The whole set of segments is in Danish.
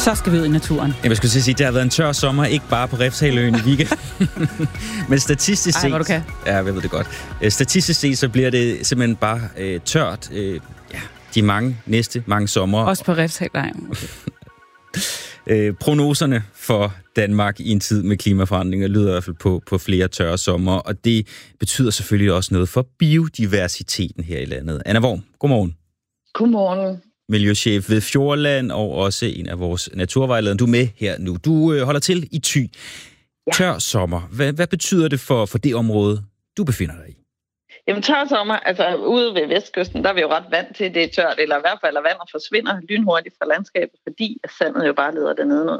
Så skal vi ud i naturen. Jeg skulle sige, det har været en tør sommer, ikke bare på Refshaleøen i weekenden. Men statistisk set... hvor du kan. Ja, jeg ved det godt. Statistisk set, så bliver det simpelthen bare tørt. De mange sommer. Også på Refshaleøen. Prognoserne for Danmark i en tid med klimaforandringer lyder i hvert fald på flere tørre sommer, og det betyder selvfølgelig også noget for biodiversiteten her i landet. Anna Worm, godmorgen. Godmorgen. Miljøchef ved Fjordland og også en af vores naturvejledere. Du er med her nu. Du holder til i Thy. Ja. Tør sommer. Hvad betyder det for det område, du befinder dig i? Jamen tør sommer, altså ude ved vestkysten, der er vi jo ret vant til, det er tørt, eller i hvert fald, at vandet forsvinder lynhurtigt fra landskabet, fordi sandet jo bare leder dernede ned.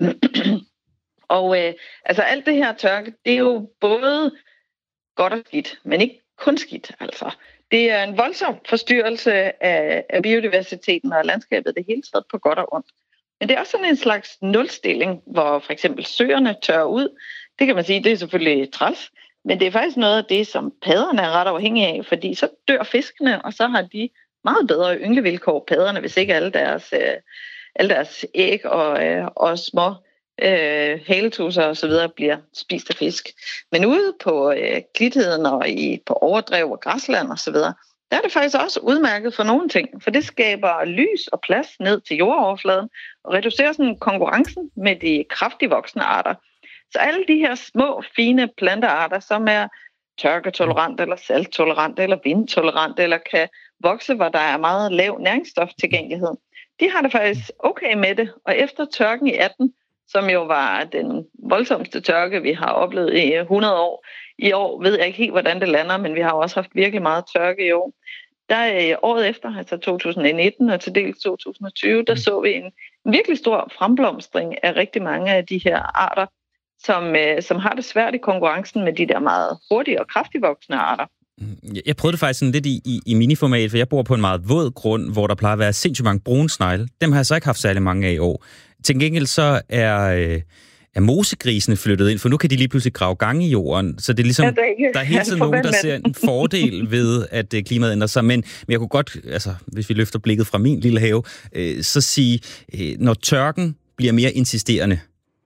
Og altså alt det her tørke, det er jo både godt og skidt, men ikke kun skidt, altså. Det er en voldsom forstyrrelse af biodiversiteten og landskabet det hele taget på godt og ondt. Men det er også sådan en slags nulstilling, hvor for eksempel søerne tørrer ud. Det kan man sige, det er selvfølgelig træls, men det er faktisk noget af det, som padderne er ret afhængige af, fordi så dør fiskene, og så har de meget bedre ynglevilkår, padderne, hvis ikke alle deres æg og små haletusser og så videre bliver spist af fisk. Men ude på klitheden og på overdrev og græsland og så videre, der er det faktisk også udmærket for nogle ting, for det skaber lys og plads ned til jordoverfladen og reducerer sådan konkurrencen med de kraftigt voksende arter. Så alle de her små, fine plantearter, som er tørketolerante eller salttolerante eller vindtolerante eller kan vokse, hvor der er meget lav næringsstoftilgængelighed, de har det faktisk okay med det. Og efter tørken i 18, som jo var den voldsomste tørke, vi har oplevet i 100 år. I år ved jeg ikke helt, hvordan det lander, men vi har også haft virkelig meget tørke i år. Der året efter, altså 2019 og til dels 2020, der så vi en virkelig stor fremblomstring af rigtig mange af de her arter, som har det svært i konkurrencen med de der meget hurtige og kraftigt voksende arter. Jeg prøvede det faktisk sådan lidt i miniformat, for jeg bor på en meget våd grund, hvor der plejer at være sindssygt mange brune snegle. Dem har jeg så ikke haft særlig mange af i år. Til gengæld så er mosegrisene flyttet ind, for nu kan de lige pludselig grave gange i jorden. Så det er ligesom, der er hele tiden nogen, der ser en fordel ved, at klimaet ændrer sig. Men jeg kunne godt, altså hvis vi løfter blikket fra min lille have, så sige, når tørken bliver mere insisterende,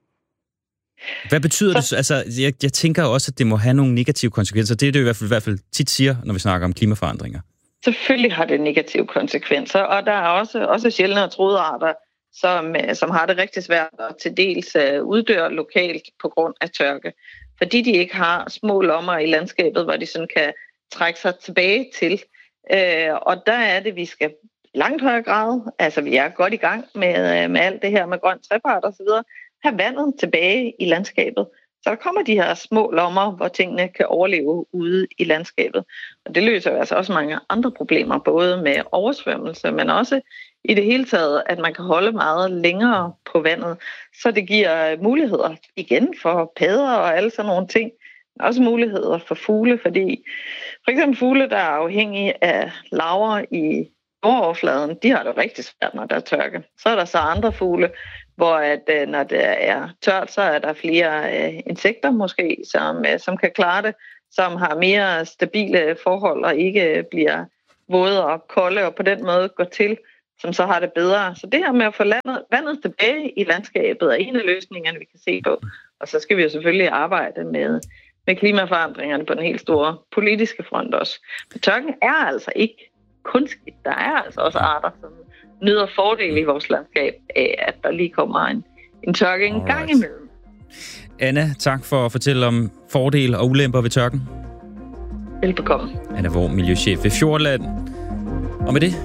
hvad betyder det? Altså, jeg tænker også, at det må have nogle negative konsekvenser. Det er det i hvert fald tit siger, når vi snakker om klimaforandringer. Selvfølgelig har det negative konsekvenser, og der er også sjældne og truede arter, som har det rigtig svært og til dels uddør lokalt på grund af tørke. Fordi de ikke har små lommer i landskabet, hvor de sådan kan trække sig tilbage til. Og der er det, vi skal i langt højere grad, altså vi er godt i gang med alt det her med grøn trepart og så videre, have vandet tilbage i landskabet. Så der kommer de her små lommer, hvor tingene kan overleve ude i landskabet. Og det løser jo altså også mange andre problemer, både med oversvømmelse, men også i det hele taget, at man kan holde meget længere på vandet. Så det giver muligheder igen for padder og alle sådan nogle ting. Også muligheder for fugle, fordi for eksempel fugle, der er afhængige af larver i jordoverfladen, de har det rigtig svært, når der er tørke. Så er der så andre fugle, hvor at, når det er tørt, så er der flere insekter måske, som kan klare det, som har mere stabile forhold og ikke bliver våde og kolde, og på den måde går til, som så har det bedre. Så det her med at få vandet tilbage i landskabet er en af løsningerne, vi kan se på. Og så skal vi jo selvfølgelig arbejde med klimaforandringerne på den helt store politiske front også. Men tørken er altså ikke kun skidt. Der er altså også arter, som nyder fordel i vores landskab af, at der lige kommer en tørke en gang imellem. Anna, tak for at fortælle om fordele og ulemper ved tørken. Velbekomme. Anna Worm, miljøchef ved Fjordland. Og med det...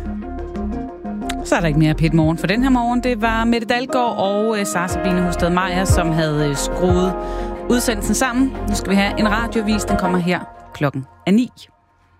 Så er der ikke mere Pet Morgen for den her morgen. Det var Mette Dalgaard og Sara Sabine Husted Meyer, som havde skruet udsendelsen sammen. Nu skal vi have en radiovis. Den kommer her 9:00.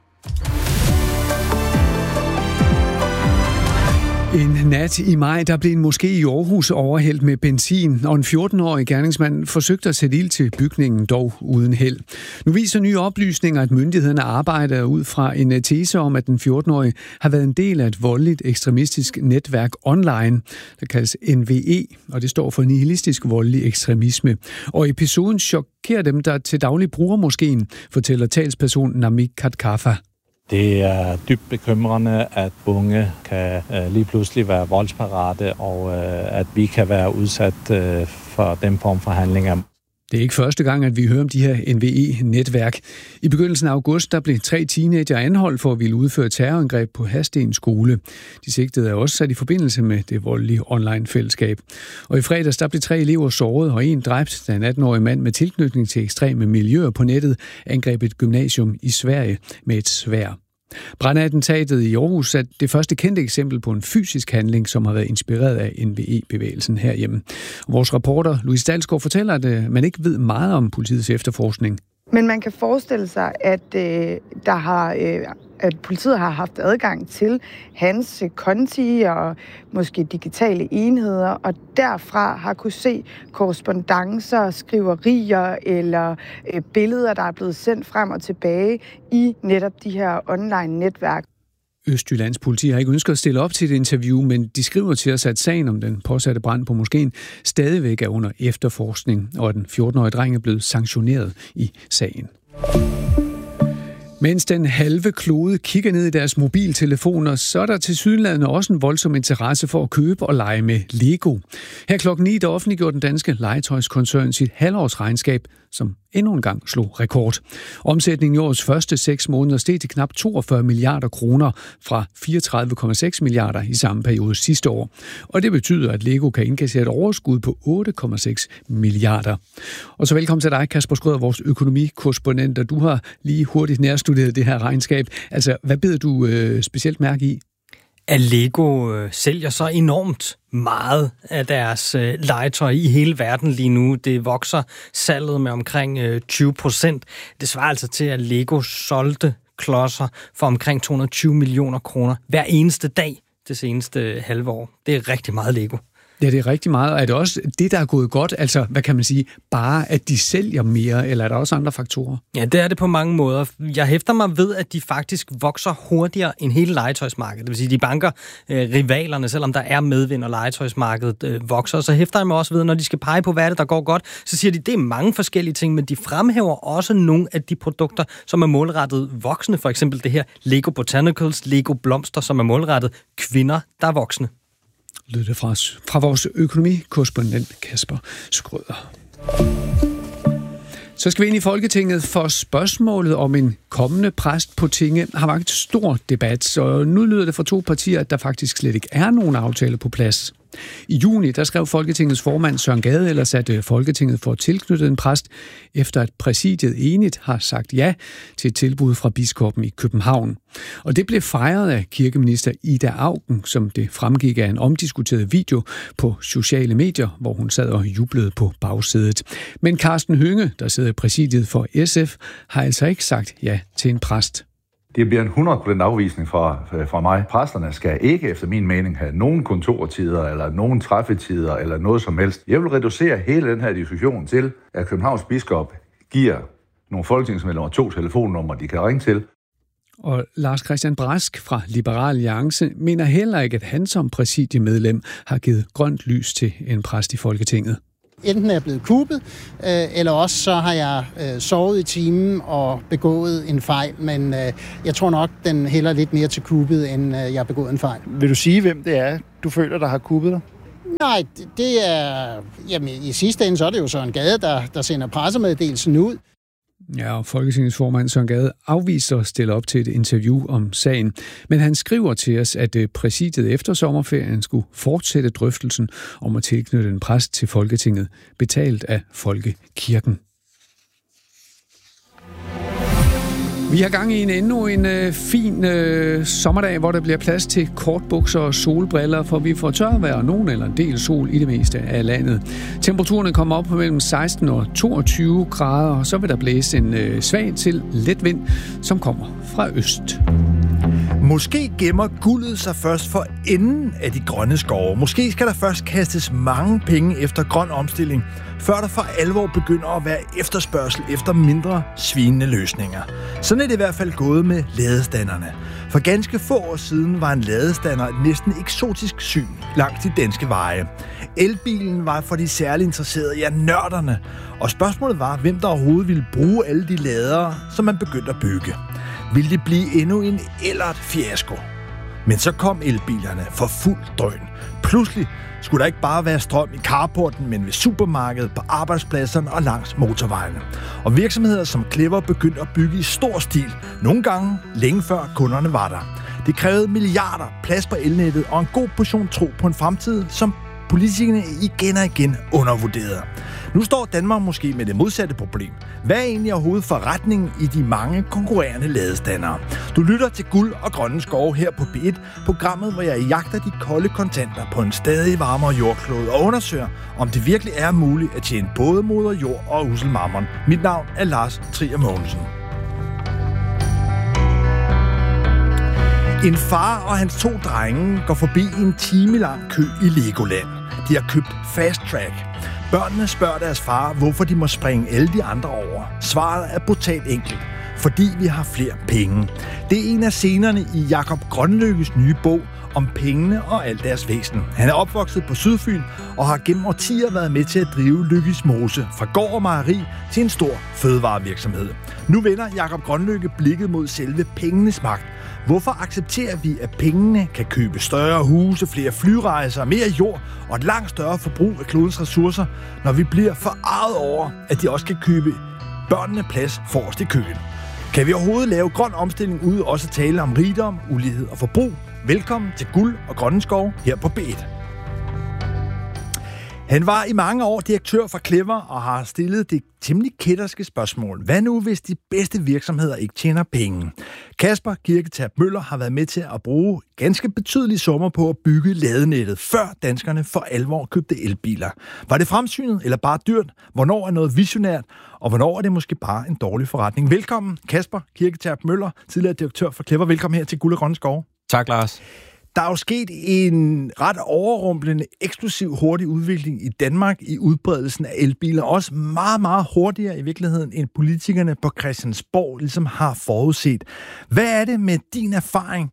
En nat i maj, der blev en moské i Aarhus overhældt med benzin, og en 14-årig gerningsmand forsøgte at sætte ild til bygningen, dog uden held. Nu viser nye oplysninger, at myndighederne arbejder ud fra en tese om, at den 14-årige har været en del af et voldeligt ekstremistisk netværk online, der kaldes NVE, og det står for nihilistisk voldelig ekstremisme. Og episoden chokerer dem, der til daglig bruger moskéen, fortæller talsperson Namik Katkafa. Det er dybt bekymrende, at unge kan lige pludselig være voldsparate, og at vi kan være udsat for den form for handlinger. Det er ikke første gang, at vi hører om de her NVE-netværk. I begyndelsen af august der blev 3 teenager anholdt for at ville udføre terrorangreb på Hadsten skole. De sigtede er også sat i forbindelse med det voldelige online-fællesskab. Og i fredags der blev 3 elever såret og 1 dræbt, da en 18-årig mand med tilknytning til ekstreme miljøer på nettet angreb et gymnasium i Sverige med et sværd. Brandattentatet i Aarhus er det første kendte eksempel på en fysisk handling, som har været inspireret af NVE-bevægelsen herhjemme. Vores reporter Louise Dalsgaard fortæller, at man ikke ved meget om politiets efterforskning. Men man kan forestille sig, at at politiet har haft adgang til hans konti og måske digitale enheder, og derfra har kunne se korrespondancer, skriverier eller billeder, der er blevet sendt frem og tilbage i netop de her online-netværk. Østjyllands politi har ikke ønsket at stille op til et interview, men de skriver til os, at sagen om den påsatte brand på moskeen stadigvæk er under efterforskning, og at den 14-årige dreng er blevet sanktioneret i sagen. Mens den halve klode kigger ned i deres mobiltelefoner, så er der tilsyneladende også en voldsom interesse for at købe og lege med Lego. Her klokken 9, der offentliggjorde den danske legetøjskoncern sit halvårsregnskab, som endnu en gang slog rekord. Omsætningen i årets første 6 måneder steg til knap 42 milliarder kroner fra 34,6 milliarder i samme periode sidste år. Og det betyder, at Lego kan indkassere et overskud på 8,6 milliarder. Og så velkommen til dig, Kasper Schrøder, vores økonomikorrespondent, og du har lige hurtigt nærstuderet det her regnskab. Altså, hvad beder du specielt mærke i? At Lego sælger så enormt meget af deres legetøj i hele verden lige nu. Det vokser salget med omkring 20%. Det svarer altså til, at Lego solgte klodser for omkring 220 millioner kroner hver eneste dag det seneste halve år. Det er rigtig meget Lego. Ja, det er rigtig meget. Og er det også det, der er gået godt? Altså, hvad kan man sige? Bare at de sælger mere, eller er der også andre faktorer? Ja, det er det på mange måder. Jeg hæfter mig ved, at de faktisk vokser hurtigere end hele legetøjsmarkedet. Det vil sige, de banker rivalerne, selvom der er medvind, og legetøjsmarkedet vokser. Så hæfter jeg mig også ved, når de skal pege på, hvad er det, der går godt, så siger de, det er mange forskellige ting, men de fremhæver også nogle af de produkter, som er målrettet voksne. For eksempel det her Lego Botanicals, Lego Blomster, som er målrettet kvinder, der er voksne. Lød det fra vores økonomikorrespondent Kasper Schrøder. Så skal vi ind i Folketinget, for spørgsmålet om en kommende præst på tinge har vakt stor debat, så nu lyder det fra 2 partier, at der faktisk slet ikke er nogen aftale på plads. I juni der skrev Folketingets formand Søren Gade ellers, at Folketinget får tilknyttet en præst, efter at præsidiet enigt har sagt ja til et tilbud fra biskoppen i København. Og det blev fejret af kirkeminister Ida Auken, som det fremgik af en omdiskuteret video på sociale medier, hvor hun sad og jublede på bagsædet. Men Karsten Hønge, der sidder i præsidiet for SF, har altså ikke sagt ja til en præst. Det bliver en 100% afvisning fra mig. Præsterne skal ikke, efter min mening, have nogen kontortider, eller nogen træffetider, eller noget som helst. Jeg vil reducere hele den her diskussion til, at Københavns biskop giver nogle folketingsmedlemmer 2 telefonnumre, de kan ringe til. Og Lars Christian Brask fra Liberal Alliance mener heller ikke, at han som præsidiemedlem har givet grønt lys til en præst i Folketinget. Enten er jeg blevet kuppet, eller også så har jeg sovet i timen og begået en fejl, men jeg tror nok, den hælder lidt mere til kuppet, end jeg har begået en fejl. Vil du sige, hvem det er, du føler, der har kuppet dig? Nej, det er... Jamen, i sidste ende, så er det jo Søren Gade, der sender pressemeddelelsen ud. Ja, og Folketingets formand Søren Gade afviser at stille op til et interview om sagen. Men han skriver til os, at præsidiet efter sommerferien skulle fortsætte drøftelsen om at tilknytte en præst til Folketinget, betalt af Folkekirken. Vi har gang i endnu en fin sommerdag, hvor der bliver plads til kortbukser og solbriller, for vi får tørvejr, nogen eller en del sol i det meste af landet. Temperaturerne kommer op på mellem 16 og 22 grader, og så vil der blæse en svag til let vind, som kommer fra øst. Måske gemmer guldet sig først for enden af de grønne skove. Måske skal der først kastes mange penge efter grøn omstilling, før der for alvor begynder at være efterspørgsel efter mindre svinende løsninger. Sådan er det i hvert fald gået med ladestanderne. For ganske få år siden var en ladestander et næsten eksotisk syn langs de danske veje. Elbilen var for de særligt interesserede, ja nørderne. Og spørgsmålet var, hvem der overhovedet ville bruge alle de ladere, som man begyndte at bygge. ville det blive endnu en ellert fiasko. Men så kom elbilerne for fuld drøn. Pludselig skulle der ikke bare være strøm i carporten, men ved supermarkedet, på arbejdspladserne og langs motorvejene. Og virksomheder som Clever begyndte at bygge i stor stil, nogle gange længe før kunderne var der. Det krævede milliarder, plads på elnettet og en god portion tro på en fremtid, som politikerne igen og igen undervurderede. Nu står Danmark måske med det modsatte problem. Hvad er egentlig overhovedet forretningen i de mange konkurrerende ladestandere? Du lytter til Guld og Grønne Skove her på P1, programmet, hvor jeg jagter de kolde kontanter på en stadig varmere jordklode og undersøger, om det virkelig er muligt at tjene både moder jord og usel mammon. Mit navn er Lars Trier Mogensen. En far og hans 2 drenge går forbi en timelang kø i Legoland. De har købt Fast Track. Børnene spørger deres far, hvorfor de må springe alle de andre over. Svaret er brutalt enkelt. Fordi vi har flere penge. Det er en af scenerne i Jakob Grønlykkes nye bog om pengene og alt deres væsen. Han er opvokset på Sydfyn og har gennem årtier været med til at drive Lykkes Mose fra gård og mejeri til en stor fødevarevirksomhed. Nu vender Jakob Grønlykke blikket mod selve pengenes magt. Hvorfor accepterer vi, at pengene kan købe større huse, flere flyrejser, mere jord og et langt større forbrug af klodens ressourcer, når vi bliver forarget over, at de også kan købe børnene plads forrest i køen? Kan vi overhovedet lave grøn omstilling ud og også tale om rigdom, ulighed og forbrug? Velkommen til Guld og Grønne Skove her på B1. Han var i mange år direktør for Clever og har stillet det temmelig kætterske spørgsmål. Hvad nu, hvis de bedste virksomheder ikke tjener penge? Kasper Kirketab Møller har været med til at bruge ganske betydelige summer på at bygge ladenettet, før danskerne for alvor købte elbiler. Var det fremsynet eller bare dyrt? Hvornår er noget visionært? Og hvornår er det måske bare en dårlig forretning? Velkommen, Kasper Kirketab Møller, tidligere direktør for Clever. Velkommen her til Guld og Grønne Skove. Tak, Lars. Der er jo sket en ret overrumplende, eksplosiv hurtig udvikling i Danmark i udbredelsen af elbiler. Også meget, meget hurtigere i virkeligheden, end politikerne på Christiansborg ligesom har forudset. Hvad er det med din erfaring,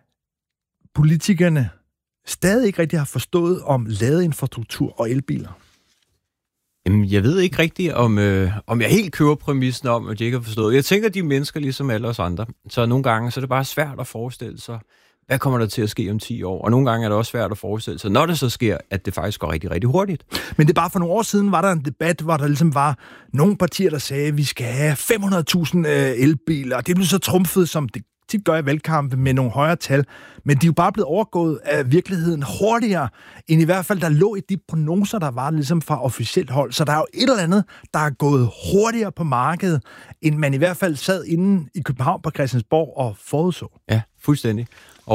politikerne stadig ikke rigtig har forstået om ladeinfrastruktur og elbiler? Jamen, jeg ved ikke rigtigt, om jeg helt køber præmissen om, at de ikke har forstået. Jeg tænker, de mennesker ligesom alle os andre. Så nogle gange så er det bare svært at forestille sig, hvad kommer der til at ske om 10 år? Og nogle gange er det også svært at forestille sig, når det så sker, at det faktisk går rigtig, rigtig hurtigt. Men det er bare for nogle år siden, var der en debat, hvor der ligesom var nogle partier, der sagde, at vi skal have 500.000 elbiler. Og det blev så trumfet, som det tit gør i valgkampe, med nogle højere tal. Men de er jo bare blevet overgået af virkeligheden hurtigere, end i hvert fald der lå i de prognoser, der var ligesom fra officielt hold. Så der er jo et eller andet, der er gået hurtigere på markedet, end man i hvert fald sad inde i København på Christiansborg og forudså. Ja, fuldstændig.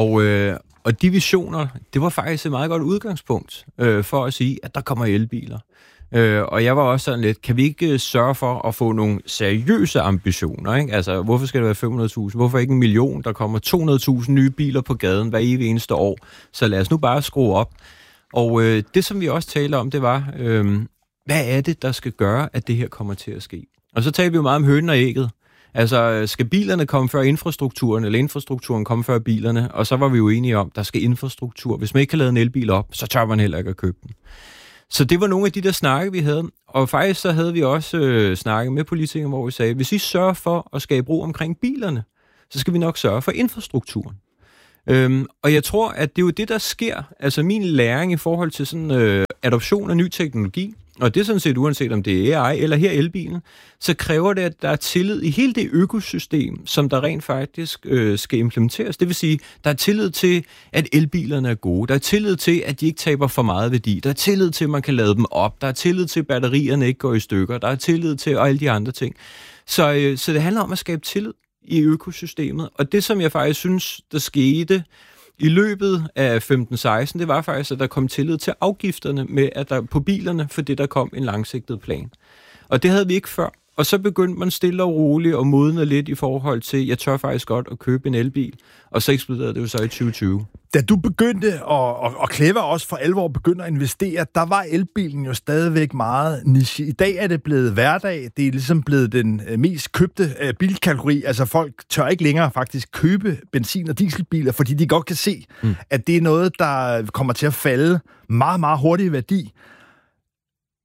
Og de visioner, det var faktisk et meget godt udgangspunkt for at sige, at der kommer elbiler. Og jeg var også sådan lidt, kan vi ikke sørge for at få nogle seriøse ambitioner? Ikke? Altså, hvorfor skal det være 500.000? Hvorfor ikke 1 million? Der kommer 200.000 nye biler på gaden hver evig eneste år. Så lad os nu bare skrue op. Og det, som vi også taler om, det var, hvad er det, der skal gøre, at det her kommer til at ske? Og så taler vi jo meget om hønen og ægget. Altså, skal bilerne komme før infrastrukturen, eller infrastrukturen komme før bilerne? Og så var vi jo enige om, der skal infrastruktur. Hvis man ikke kan lade en elbil op, så tør man heller ikke at købe den. Så det var nogle af de der snakke, vi havde. Og faktisk så havde vi også snakket med politikere, hvor vi sagde, hvis I sørger for at skabe ro omkring bilerne, så skal vi nok sørge for infrastrukturen. Og jeg tror, at det er jo det, der sker. Altså min læring i forhold til sådan adoption af ny teknologi, og det er sådan set uanset om det er AI eller her elbilen, så kræver det, at der er tillid i hele det økosystem, som der rent faktisk skal implementeres. Det vil sige, der er tillid til, at elbilerne er gode. Der er tillid til, at de ikke taber for meget værdi. Der er tillid til, at man kan lade dem op. Der er tillid til, at batterierne ikke går i stykker. Der er tillid til og alle de andre ting. Så det handler om at skabe tillid i økosystemet. Og det, som jeg faktisk synes, der skete i løbet af 15-16, det var faktisk, at der kom tillid til afgifterne med, at der på bilerne, for det der kom en langsigtet plan. Og det havde vi ikke før. Og så begyndte man stille og roligt og modne lidt i forhold til, jeg tør faktisk godt at købe en elbil. Og så eksploderede det jo så i 2020. Da du begyndte, og Clever også for alvor begyndte at investere, der var elbilen jo stadigvæk meget niche. I dag er det blevet hverdag. Det er ligesom blevet den mest købte bilkategori. Altså folk tør ikke længere faktisk købe benzin- og dieselbiler, fordi de godt kan se, at det er noget, der kommer til at falde meget, meget hurtigt i værdi.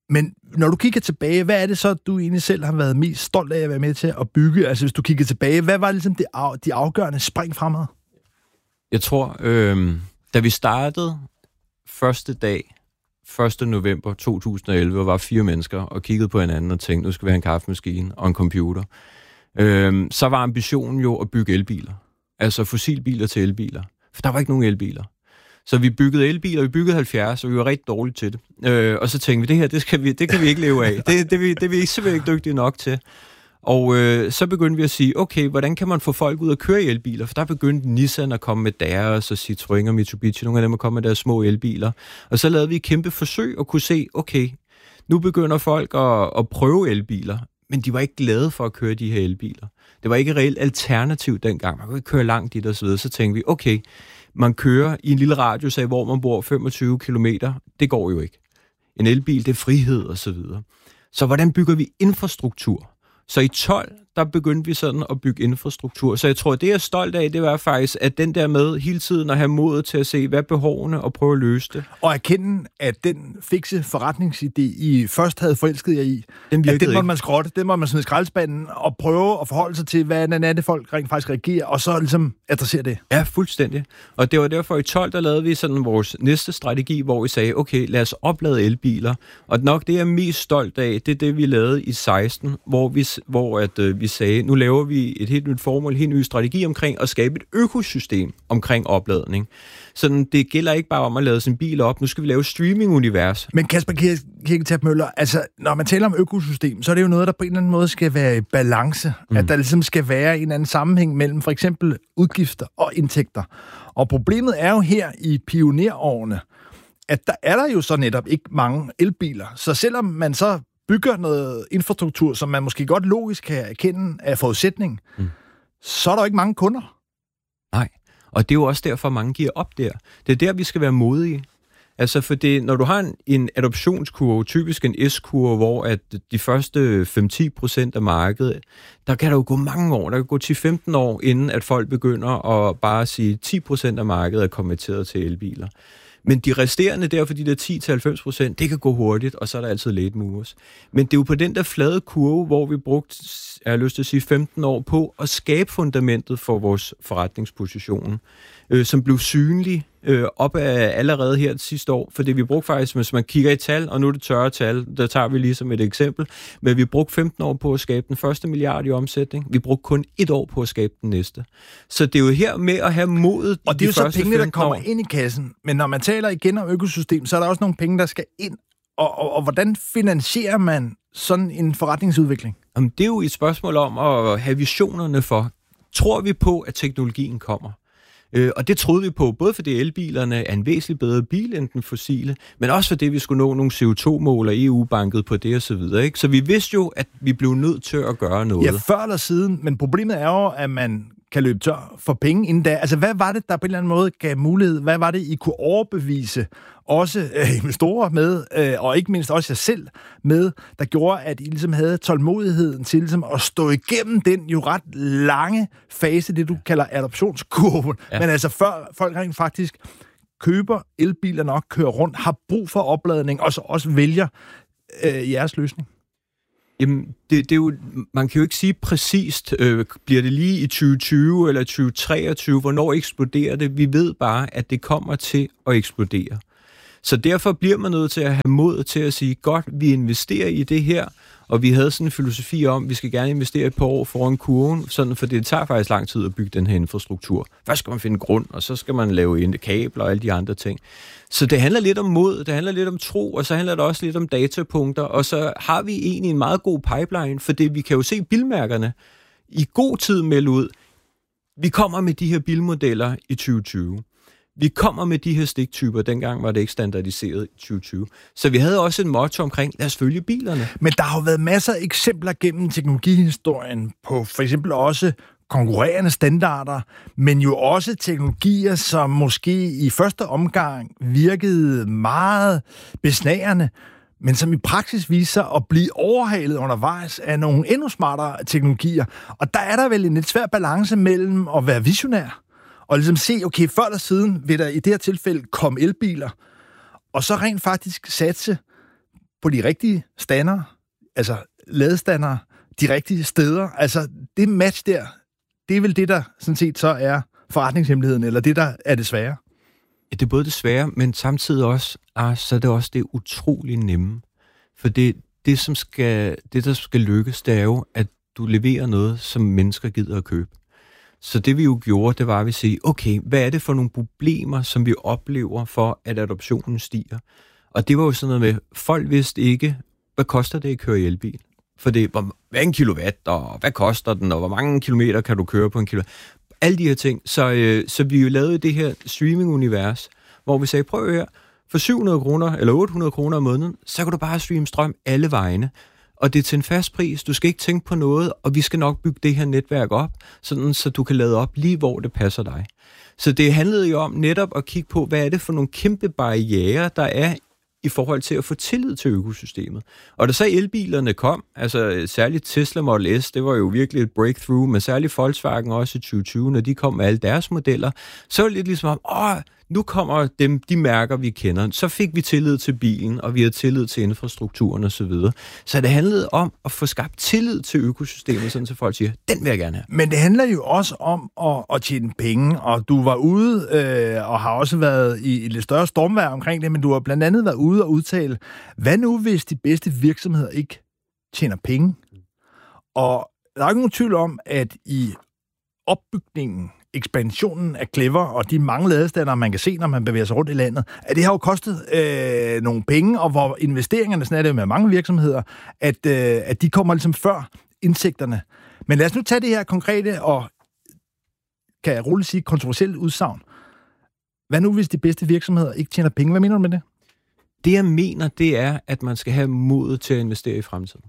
Men når du kigger tilbage, hvad er det så, du egentlig selv har været mest stolt af at være med til at bygge? Altså hvis du kigger tilbage, hvad var ligesom de afgørende spring fremad? Jeg tror, da vi startede første dag, 1. november 2011, og var 4 mennesker og kiggede på hinanden og tænkte, nu skal vi have en kaffemaskine og en computer. Så var ambitionen jo at bygge elbiler. Altså fossilbiler til elbiler. For der var ikke nogen elbiler. Så vi byggede elbiler, vi byggede 70, og vi var rigtig dårlige til det. Og så tænkte vi, det kan vi ikke leve af. Det er vi simpelthen ikke dygtige nok til. Og så begyndte vi at sige, okay, hvordan kan man få folk ud at køre i elbiler? For der begyndte Nissan at komme med deres, og Citroën og Mitsubishi, nogle af dem at komme med deres små elbiler. Og så lavede vi et kæmpe forsøg og kunne se, okay, nu begynder folk at prøve elbiler, men de var ikke glade for at køre de her elbiler. Det var ikke et reelt alternativ dengang. Man kunne ikke køre langt dit og så videre. Så tænkte vi, okay, man kører i en lille radius af, hvor man bor 25 kilometer. Det går jo ikke. En elbil, det er frihed og så videre. Så hvordan bygger vi infrastruktur? Så i 12, der begyndte vi sådan at bygge infrastruktur. Så jeg tror, det jeg er stolt af, det var faktisk, at den der med hele tiden at have modet til at se, hvad er behovene, og prøve at løse det. Og erkende, at den fikse forretningsidé, I først havde forelsket jer i, den måtte man skrotte, den måtte man smide i skraldespanden, og prøve at forholde sig til, hvad er det, folk rent faktisk reagerer, og så ligesom adressere det. Ja, fuldstændig. Og det var derfor i 12, der lavede vi sådan vores næste strategi, hvor vi sagde, okay, lad os oplade elbiler. Og nok det, jeg er mest stolt af, det er det, vi lavede i 16, hvor vi sagde, nu laver vi et helt nyt formål, en helt ny strategi omkring at skabe et økosystem omkring opladning. Så det gælder ikke bare om at lade sin bil op, nu skal vi lave streaming-univers. Men Kasper Kirketab Møller, altså når man taler om økosystem, så er det jo noget, der på en eller anden måde skal være i balance. At der ligesom skal være en anden sammenhæng mellem for eksempel udgifter og indtægter. Og problemet er jo her i pionerårene, at der er jo så netop ikke mange elbiler. Så selvom man så bygger noget infrastruktur, som man måske godt logisk kan erkende af forudsætning, så er der jo ikke mange kunder. Nej, og det er jo også derfor, mange giver op der. Det er der, vi skal være modige. Altså, for det, når du har en adoptionskurve, typisk en S-kurve, hvor at de første 5-10% af markedet, der kan der jo gå mange år, der kan gå 10-15 år, inden at folk begynder at bare sige, 10% af markedet er konverteret til elbiler. Men de resterende der, for de der 10-90%, det kan gå hurtigt, og så er der altid late movers. Men det er jo på den der flade kurve, hvor vi brugte, jeg har lyst til at sige, 15 år på at skabe fundamentet for vores forretningsposition, som blev synlig op af allerede her sidste år. Fordi vi brugte faktisk, hvis man kigger i tal, og nu er det tørre tal, der tager vi ligesom et eksempel, men vi brugte 15 år på at skabe den første milliard i omsætning. Vi brugte kun 1 år på at skabe den næste. Så det er jo her med at have modet. Og det er jo så pengene, der kommer ind i kassen. Men når man taler igen om økosystem, så er der også nogle penge, der skal ind. Og hvordan finansierer man sådan en forretningsudvikling? Jamen, det er jo et spørgsmål om at have visionerne for. Tror vi på, at teknologien kommer? Og det troede vi på, både fordi elbilerne er en væsentligt bedre bil end den fossile, men også fordi vi skulle nå nogle CO2-mål, og EU bankede på det og så videre. Ikke? Så vi vidste jo, at vi blev nødt til at gøre noget. Ja, før eller siden, men problemet er jo, at man kan løbe tør for penge inden da. Altså, hvad var det, der på en eller anden måde gav mulighed? Hvad var det, I kunne overbevise også investorer med, og ikke mindst også jer selv med, der gjorde, at I ligesom havde tålmodigheden til ligesom at stå igennem den jo ret lange fase, det du kalder adoptionskurven. Ja. Men altså, før folk rent faktisk køber elbiler nok, kører rundt, har brug for opladning, og så også vælger jeres løsning. Jamen, det er jo, man kan jo ikke sige præcist, bliver det lige i 2020 eller 2023, hvornår eksploderer det? Vi ved bare, at det kommer til at eksplodere. Så derfor bliver man nødt til at have mod til at sige, godt, vi investerer i det her, og vi havde sådan en filosofi om, at vi skal gerne investere et par år foran kurven, sådan, for det tager faktisk lang tid at bygge den her infrastruktur. Først skal man finde grund, og så skal man lave kabler og alle de andre ting. Så det handler lidt om mod, det handler lidt om tro, og så handler det også lidt om datapunkter, og så har vi egentlig en meget god pipeline, for det vi kan jo se bilmærkerne i god tid melde ud. Vi kommer med de her bilmodeller i 2020. Vi kommer med de her stiktyper, dengang var det ikke standardiseret i 2020. Så vi havde også et motto omkring, lad os følge bilerne. Men der har jo været masser af eksempler gennem teknologihistorien på for eksempel også konkurrerende standarder, men jo også teknologier, som måske i første omgang virkede meget besnærende, men som i praksis viser at blive overhalet undervejs af nogle endnu smartere teknologier. Og der er der vel en lidt svær balance mellem at være visionær og ligesom se, okay, før eller siden vil der i det her tilfælde komme elbiler, og så rent faktisk satse på de rigtige standere, altså ladestandere, de rigtige steder. Altså det match der, det er vel det, der sådan set så er forretningshemmeligheden, eller det, der er det svære? Ja, det er både det svære, men samtidig også, så er det også det utrolig nemme. For det der skal lykkes, det er jo, at du leverer noget, som mennesker gider at købe. Så det vi jo gjorde, det var at vi sige, okay, hvad er det for nogle problemer, som vi oplever for, at adoptionen stiger? Og det var jo sådan noget med, folk vidste ikke, hvad koster det at køre i elbil? For det, hvad er en kilowatt, og hvad koster den, og hvor mange kilometer kan du køre på en kilowatt? Alle de her ting. Så vi jo lavede det her streaming-univers, hvor vi sagde, prøv her, for 700 kroner eller 800 kroner om måneden, så kan du bare streame strøm alle vegne. Og det er til en fast pris, du skal ikke tænke på noget, og vi skal nok bygge det her netværk op, sådan, så du kan lade op lige, hvor det passer dig. Så det handlede jo om netop at kigge på, hvad er det for nogle kæmpe barrierer, der er i forhold til at få tillid til økosystemet. Og da så elbilerne kom, altså særligt Tesla Model S, det var jo virkelig et breakthrough, men særligt Volkswagen også i 2020, når de kom med alle deres modeller, så var det lidt ligesom om, nu kommer de mærker, vi kender. Så fik vi tillid til bilen, og vi havde tillid til infrastrukturen osv. Så det handlede om at få skabt tillid til økosystemet, sådan så folk siger, den vil jeg gerne have. Men det handler jo også om at tjene penge, og du var ude og har også været i et lidt større stormvejr omkring det, men du har blandt andet været ude og udtale, hvad nu hvis de bedste virksomheder ikke tjener penge? Og der er ikke nogen tvivl om, at i opbygningen, ekspansionen af Clever og de mange ladestandere, man kan se, når man bevæger sig rundt i landet, at det har jo kostet nogle penge, og hvor investeringerne, sådan er det med mange virksomheder, at de kommer ligesom før indsigterne. Men lad os nu tage det her konkrete og, kan jeg roligt sige, kontroversielt udsagn. Hvad nu, hvis de bedste virksomheder ikke tjener penge? Hvad mener du med det? Det, jeg mener, det er, at man skal have modet til at investere i fremtiden.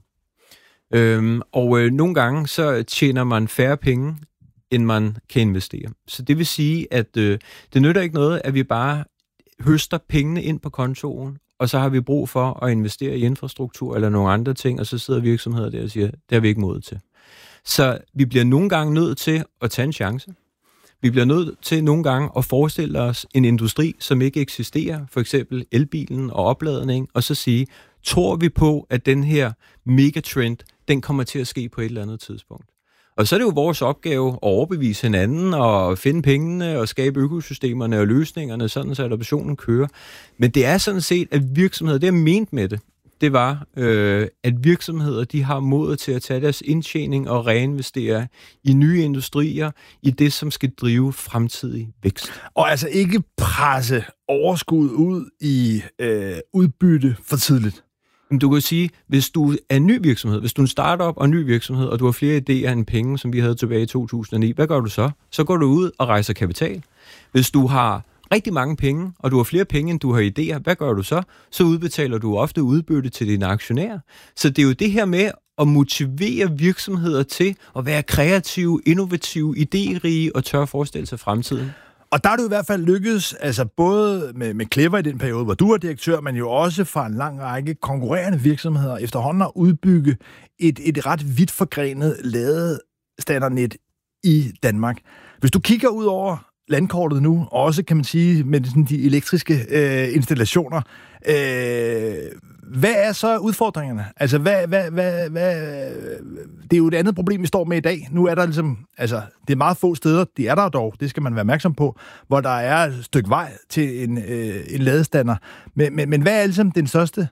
Nogle gange, så tjener man færre penge, end man kan investere. Så det vil sige, at det nytter ikke noget, at vi bare høster pengene ind på kontoen, og så har vi brug for at investere i infrastruktur eller nogle andre ting, og så sidder virksomheder der og siger, det har vi ikke mod til. Så vi bliver nogle gange nødt til at tage en chance. Vi bliver nødt til nogle gange at forestille os en industri, som ikke eksisterer, for eksempel elbilen og opladning, og så sige, tror vi på, at den her megatrend, den kommer til at ske på et eller andet tidspunkt. Og så er det jo vores opgave at overbevise hinanden og finde pengene og skabe økosystemerne og løsningerne, sådan så adoptionen kører. Men det er sådan set, at virksomheder, det jeg mente med det var, at virksomheder, de har modet til at tage deres indtjening og reinvestere i nye industrier, i det, som skal drive fremtidig vækst. Og altså ikke presse overskud ud i udbytte for tidligt. Du kan sige, hvis du er en ny virksomhed, hvis du er en startup og en ny virksomhed, og du har flere idéer end penge, som vi havde tilbage i 2009, hvad gør du så? Så går du ud og rejser kapital. Hvis du har rigtig mange penge, og du har flere penge, end du har idéer, hvad gør du så? Så udbetaler du ofte udbytte til dine aktionærer. Så det er jo det her med at motivere virksomheder til at være kreative, innovative, idérige og tør forestille sig fremtiden. Og der er du i hvert fald lykkedes, altså både med Clever i den periode, hvor du er direktør, men jo også fra en lang række konkurrerende virksomheder efterhånden at udbygge et ret vidt forgrenet ladestandernet i Danmark. Hvis du kigger ud over landkortet nu, også kan man sige med sådan de elektriske installationer, hvad er så udfordringerne? Altså, det er jo et andet problem, vi står med i dag. Nu er der ligesom, altså, det er meget få steder, de er der dog, det skal man være opmærksom på, hvor der er et stykke vej til en ladestander. Men hvad er ligesom den største